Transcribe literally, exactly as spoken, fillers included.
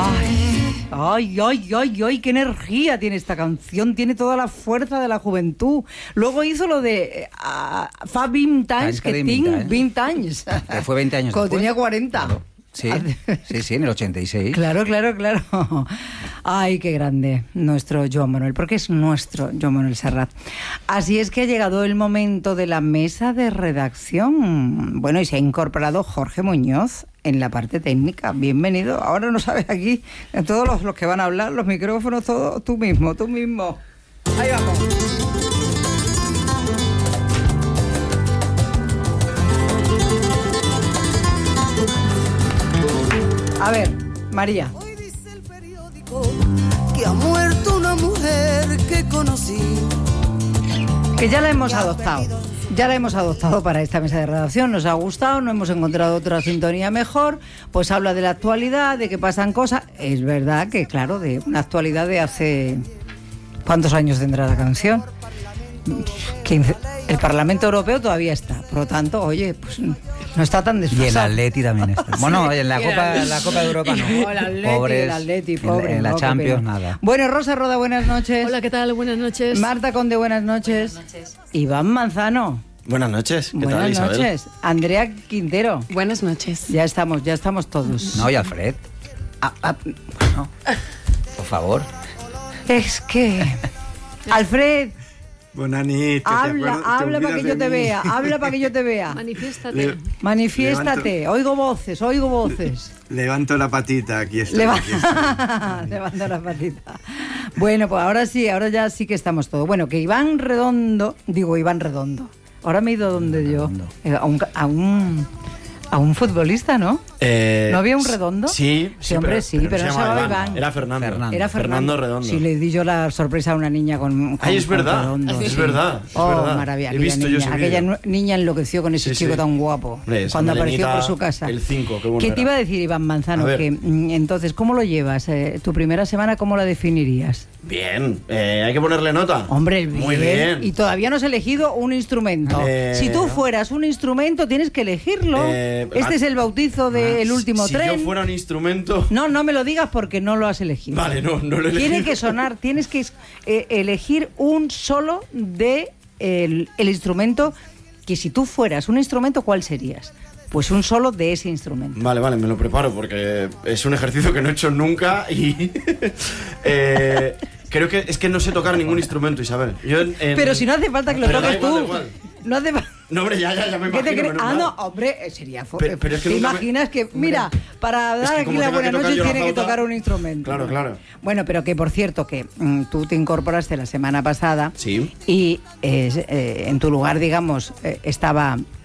Ay, ay, ay, ay, ay, qué energía tiene esta canción, tiene toda la fuerza de la juventud. Luego hizo lo de uh, Fa veinte Times, que Ting veinte años. Que fue veinte años cuando después. tenía cuarenta. Claro. Sí, sí, sí, en el ochenta y seis. Claro, claro, claro. Ay, qué grande nuestro Joan Manuel, porque es nuestro Joan Manuel Serrat. Así es que ha llegado el momento de la mesa de redacción. Bueno, y se ha incorporado Jorge Muñoz en la parte técnica. Bienvenido. Ahora no sabes aquí, en todos los, los que van a hablar, los micrófonos, todo tú mismo, tú mismo. Ahí vamos. A ver, María. Hoy dice el periódico que ha muerto una mujer que conocí. Que ya la hemos adoptado. Ya la hemos adoptado para esta mesa de redacción. Nos ha gustado, no hemos encontrado otra sintonía mejor. Pues habla de la actualidad, de que pasan cosas. Es verdad que, claro, de una actualidad de hace... ¿Cuántos años tendrá la canción? quince. El Parlamento Europeo todavía está. Por lo tanto, oye, pues no está tan desfasado. Y el Atleti también está. Bueno, en la Copa, en la Copa de Europa no. El Atleti, Pobres, el Atleti, pobre. En la, en la no, Champions, nada. Bueno, Rosa Roda, buenas noches. Hola, ¿qué tal? Buenas noches. Marta Conde, buenas noches. Buenas noches. Iván Manzano. Buenas noches. ¿Qué buenas tal, Isabel? noches. Andrea Quintero. Buenas noches. Ya estamos, ya estamos todos. No, y Alfred. Ah, ah, bueno, por favor. Es que... Alfred... Bonanit. Habla, habla para que yo te vea, habla para que yo te vea. Manifiéstate. Le, Manifiéstate, levanto, oigo voces, oigo voces. Levanto la patita, aquí estoy. Leva aquí estoy. Levanto la patita. Bueno, pues ahora sí, ahora ya sí que estamos todos. Bueno, que Iván Redondo, digo Iván Redondo, ahora me he ido donde yo, eh, a un... A un A un futbolista, ¿no? Eh, ¿No había un Redondo? Sí, sí, sí hombre, pero, sí, pero, pero no no se se llamaba llamaba Iván. Era Fernando. Fernando. Era Fernando. Fernando Redondo. Sí, le di yo la sorpresa a una niña con... con Ay, es con verdad, Redondo, es sí. verdad, es Oh, verdad. maravilla. He Aquella, visto yo niña, ese aquella vídeo. niña enloqueció con ese Sí, chico sí. tan guapo. Hombre, esa cuando apareció melenita, por su casa. el cinco, qué bueno ¿Qué te era. iba a decir, Iván Manzano? A ver. Que mm, entonces, ¿cómo lo llevas? Eh, ¿Tu primera semana cómo la definirías? Bien, eh, hay que ponerle nota. Hombre, muy bien. bien. Y todavía no has elegido un instrumento. Eh, si tú fueras un instrumento, tienes que elegirlo. Eh, este ah, es el bautizo del ah, último si tren. Si yo fuera un instrumento... No, no me lo digas porque no lo has elegido. Vale, no, no lo he elegido. Tiene que sonar, tienes que eh, elegir un solo de el, el instrumento, que si tú fueras un instrumento, ¿cuál serías? Pues un solo de ese instrumento. Vale, vale, me lo preparo porque es un ejercicio que no he hecho nunca y... eh, creo que es que no sé tocar ningún instrumento, Isabel. Yo en, en... Pero si no hace falta que lo Pero da toques igual, tú. da igual. No hace falta. No, hombre, ya, ya, ya me ¿Qué te imagino. crees? Ah, no, hombre, sería... Fo- Pero- pero es que ¿Te nunca me- imaginas que, mira, para Es dar que aquí como la tenga buena que tocar noche yo la tiene que flauta- tocar un instrumento? Claro, claro. Bueno, pero que por cierto, que mm, tú te incorporaste la semana pasada Sí. y eh, eh, en tu lugar, digamos, eh, estaba